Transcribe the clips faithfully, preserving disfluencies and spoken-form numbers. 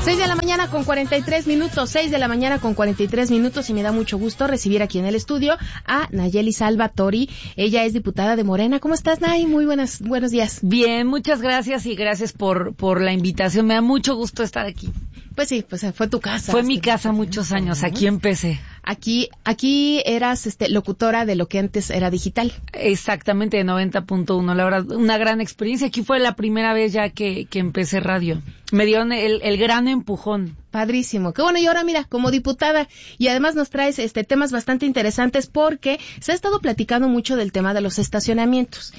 seis de la mañana con cuarenta y tres minutos, seis de la mañana con cuarenta y tres minutos, y me da mucho gusto recibir aquí en el estudio a Nayeli Salvatori. Ella es diputada de Morena. ¿Cómo estás, Nay? Muy buenas, buenos días. Bien, muchas gracias y gracias por, por la invitación. Me da mucho gusto estar aquí. Pues sí, pues fue tu casa. Fue mi casa muchos años, aquí empecé. Aquí, aquí eras este, locutora de lo que antes era digital. Exactamente, de noventa punto uno, la verdad, una gran experiencia. Aquí fue la primera vez ya que, que empecé radio. Me dieron el, el gran empujón. Padrísimo. Qué bueno, y ahora mira, como diputada, y además nos traes este temas bastante interesantes porque se ha estado platicando mucho del tema de los estacionamientos.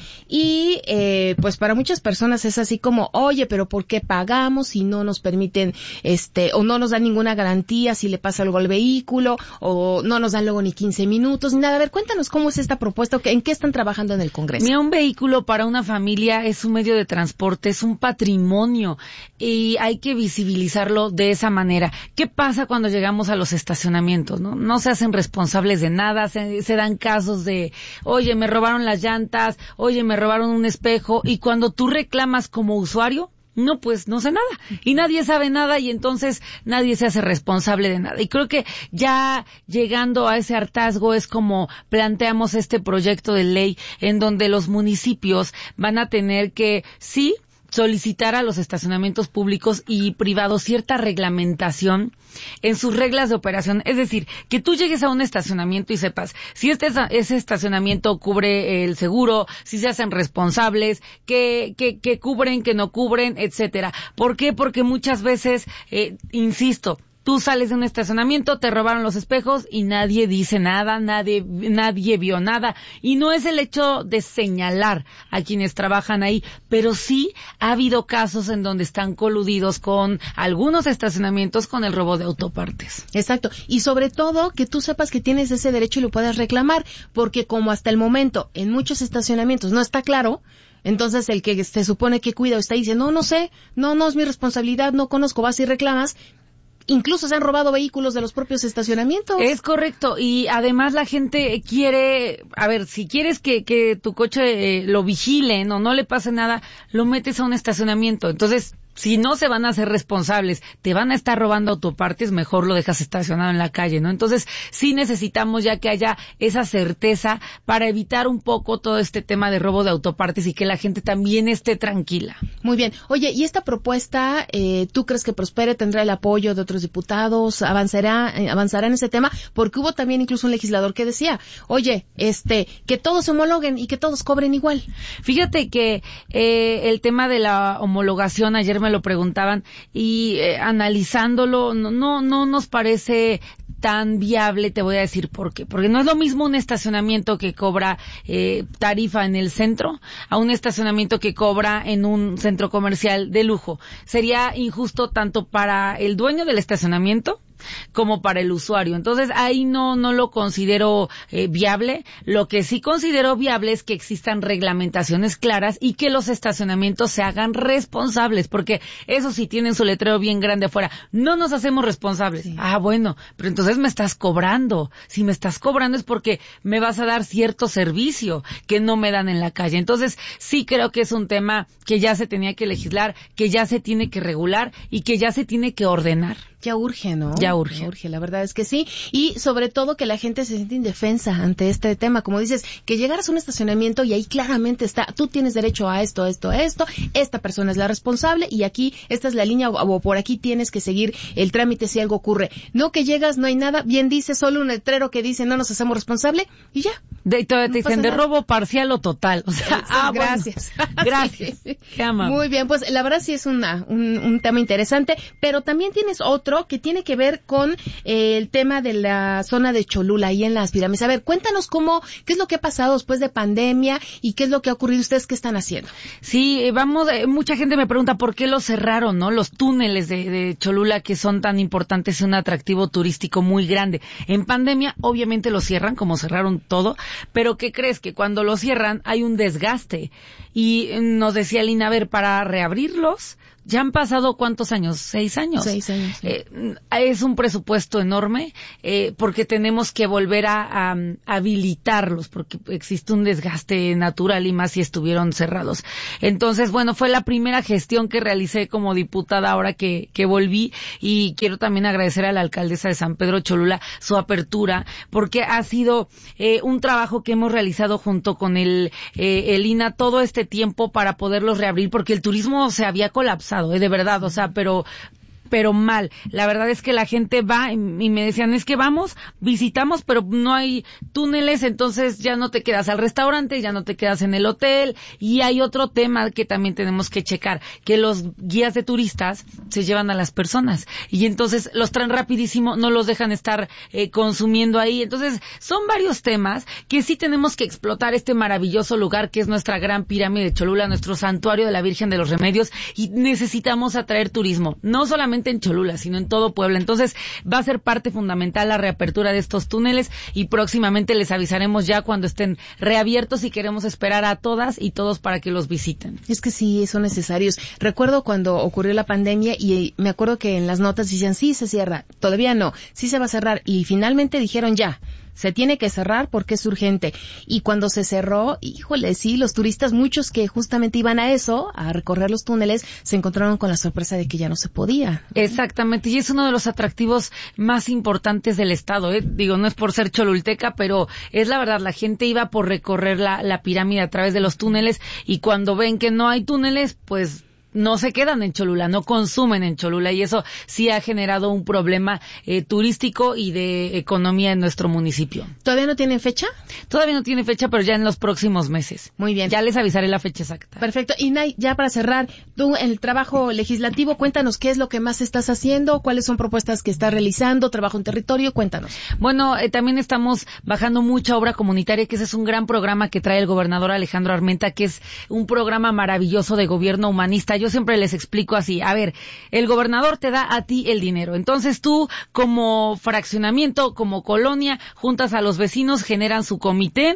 Y eh, pues para muchas personas es así como, oye, pero ¿por qué pagamos si no nos permiten, este, o no nos dan ninguna garantía si le pasa algo al vehículo, o no nos dan luego ni quince minutos, ni nada? A ver, cuéntanos cómo es esta propuesta, ¿en qué están trabajando en el Congreso? Mira, un vehículo para una familia es un medio de transporte, es un patrimonio, y hay que visibilizarlo de esa manera. manera. ¿Qué pasa cuando llegamos a los estacionamientos? No, no se hacen responsables de nada, se, se dan casos de, oye, me robaron las llantas, oye, me robaron un espejo, y cuando tú reclamas como usuario, no, pues no sé nada, y nadie sabe nada, y entonces nadie se hace responsable de nada. Y creo que ya llegando a ese hartazgo es como planteamos este proyecto de ley en donde los municipios van a tener que, sí, solicitar a los estacionamientos públicos y privados cierta reglamentación en sus reglas de operación. Es decir, que tú llegues a un estacionamiento y sepas si este ese estacionamiento cubre el seguro, si se hacen responsables, que, que, que cubren, que no cubren, etcétera. ¿Por qué? Porque muchas veces, eh, insisto, tú sales de un estacionamiento, te robaron los espejos y nadie dice nada, nadie, nadie vio nada. Y no es el hecho de señalar a quienes trabajan ahí, pero sí ha habido casos en donde están coludidos con algunos estacionamientos con el robo de autopartes. Exacto. Y sobre todo que tú sepas que tienes ese derecho y lo puedes reclamar, porque como hasta el momento en muchos estacionamientos no está claro, entonces el que se supone que cuida o está diciendo, no, no sé, no, no es mi responsabilidad, no conozco, vas y reclamas. Incluso se han robado vehículos de los propios estacionamientos. Es correcto, y además la gente quiere, a ver, si quieres que, que tu coche eh, lo vigilen o no le pase nada, lo metes a un estacionamiento. Entonces, si no se van a hacer responsables, te van a estar robando autopartes, mejor lo dejas estacionado en la calle, ¿no? Entonces, sí necesitamos ya que haya esa certeza para evitar un poco todo este tema de robo de autopartes y que la gente también esté tranquila. Muy bien. Oye, ¿y esta propuesta, eh, tú crees que prospere, tendrá el apoyo de otros diputados, avanzará, eh, avanzará en ese tema? Porque hubo también incluso un legislador que decía, oye, este, que todos se homologuen y que todos cobren igual. Fíjate que eh, el tema de la homologación, ayer me lo preguntaban, y eh, analizándolo, no, no, no nos parece tan viable. Te voy a decir por qué. Porque no es lo mismo un estacionamiento que cobra eh, tarifa en el centro a un estacionamiento que cobra en un centro comercial de lujo. Sería injusto tanto para el dueño del estacionamiento como para el usuario. Entonces, ahí no no lo considero eh, viable. Lo que sí considero viable es que existan reglamentaciones claras y que los estacionamientos se hagan responsables, porque eso sí, tienen su letrero bien grande afuera, no nos hacemos responsables. Sí. Ah, bueno, pero entonces me estás cobrando. Si me estás cobrando es porque me vas a dar cierto servicio que no me dan en la calle. Entonces, sí creo que es un tema que ya se tenía que legislar, que ya se tiene que regular y que ya se tiene que ordenar. Ya urge, ¿no? Ya urge. Ya urge, la verdad es que sí. Y sobre todo que la gente se siente indefensa ante este tema. Como dices, que llegaras a un estacionamiento y ahí claramente está, tú tienes derecho a esto, esto, esto, esta persona es la responsable y aquí, esta es la línea o, o por aquí tienes que seguir el trámite si algo ocurre. No que llegas, no hay nada, bien dice, solo un letrero que dice no nos hacemos responsable y ya. De, te, no te dicen de robo parcial o total. O sea, ah, gracias. Bueno, gracias. Sí. Muy bien, pues la verdad sí es una, un, un tema interesante, pero también tienes otro que tiene que ver con eh, el tema de la zona de Cholula, ahí en las pirámides. A ver, cuéntanos cómo, qué es lo que ha pasado después de pandemia y qué es lo que ha ocurrido. ¿Ustedes qué están haciendo? Sí, vamos, eh, mucha gente me pregunta por qué lo cerraron, ¿no? Los túneles de, de Cholula, que son tan importantes y un atractivo turístico muy grande. En pandemia, obviamente lo cierran, como cerraron todo, pero ¿qué crees? Que cuando lo cierran hay un desgaste. Y nos decía Lina, a ver, para reabrirlos, ya han pasado ¿cuántos años? Seis años. Seis años. Sí. Eh, es un presupuesto enorme, eh, porque tenemos que volver a, a, a habilitarlos, porque existe un desgaste natural y más si estuvieron cerrados. Entonces, bueno, fue la primera gestión que realicé como diputada ahora que, que volví, y quiero también agradecer a la alcaldesa de San Pedro Cholula su apertura, porque ha sido eh, un trabajo que hemos realizado junto con el, eh, el I N A todo este tiempo para poderlos reabrir, porque el turismo se había colapsado, eh, de verdad, o sea, pero pero mal. La verdad es que la gente va y me decían, es que vamos, visitamos, pero no hay túneles, entonces ya no te quedas al restaurante, ya no te quedas en el hotel. Y hay otro tema que también tenemos que checar, que los guías de turistas se llevan a las personas y entonces los traen rapidísimo, no los dejan estar eh, consumiendo ahí. Entonces son varios temas que sí tenemos que explotar este maravilloso lugar que es nuestra gran pirámide de Cholula, nuestro santuario de la Virgen de los Remedios, y necesitamos atraer turismo, no solamente en Cholula, sino en todo Puebla. Entonces va a ser parte fundamental la reapertura de estos túneles, y próximamente les avisaremos ya cuando estén reabiertos, y queremos esperar a todas y todos para que los visiten. Es que sí, son necesarios. Recuerdo cuando ocurrió la pandemia y me acuerdo que en las notas decían, sí, se cierra, todavía no, sí se va a cerrar, y finalmente dijeron ya, se tiene que cerrar porque es urgente. Y cuando se cerró, híjole, sí, los turistas, muchos que justamente iban a eso, a recorrer los túneles, se encontraron con la sorpresa de que ya no se podía. Exactamente, y es uno de los atractivos más importantes del estado, ¿eh? Digo, no es por ser cholulteca, pero es la verdad, la gente iba por recorrer la, la pirámide a través de los túneles, y cuando ven que no hay túneles, pues no se quedan en Cholula, no consumen en Cholula, y eso sí ha generado un problema eh, turístico y de economía en nuestro municipio. ¿Todavía no tienen fecha? Todavía no tiene fecha, pero ya en los próximos meses. Muy bien. Ya les avisaré la fecha exacta. Perfecto. Y Nay, ya para cerrar, tú en el trabajo legislativo, cuéntanos qué es lo que más estás haciendo, cuáles son propuestas que estás realizando, trabajo en territorio, cuéntanos. Bueno, eh, también estamos bajando mucha obra comunitaria, que ese es un gran programa que trae el gobernador Alejandro Armenta, que es un programa maravilloso de gobierno humanista. Yo siempre les explico así, a ver, el gobernador te da a ti el dinero, entonces tú como fraccionamiento, como colonia, juntas a los vecinos, generan su comité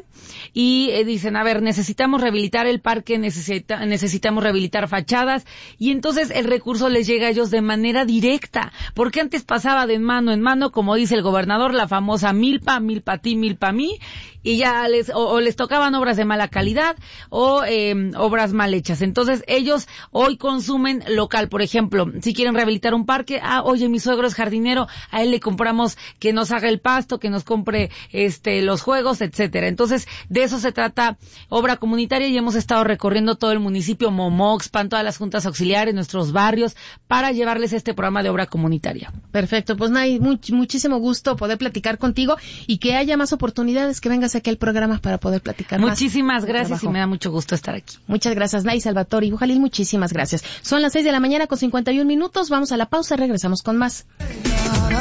y eh, dicen, a ver, necesitamos rehabilitar el parque, necesita, necesitamos rehabilitar fachadas, y entonces el recurso les llega a ellos de manera directa, porque antes pasaba de mano en mano, como dice el gobernador, la famosa milpa, mil pa' ti, mil pa' mí, y ya les, o, o les tocaban obras de mala calidad o eh, obras mal hechas. Entonces ellos hoy consumen local. Por ejemplo, si quieren rehabilitar un parque, ah, oye, mi suegro es jardinero, a él le compramos que nos haga el pasto, que nos compre este los juegos, etcétera. Entonces de eso se trata obra comunitaria, y hemos estado recorriendo todo el municipio, Momoxpan, todas las juntas auxiliares, nuestros barrios, para llevarles este programa de obra comunitaria. Perfecto, pues Nay, much, muchísimo gusto poder platicar contigo y que haya más oportunidades, que vengas aquí al programa para poder platicar más. Muchísimas gracias y me da mucho gusto estar aquí. Muchas gracias, Nay Salvatore y Bujalil, muchísimas gracias. Son las seis de la mañana con cincuenta y un minutos, vamos a la pausa, regresamos con más.